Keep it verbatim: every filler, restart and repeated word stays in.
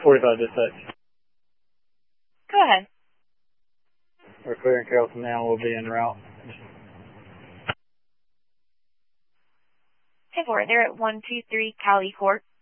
forty-five dispatch. Go ahead. We're clearing Carrollton now. We'll be en route. ten four, they're at one two three Cali Court.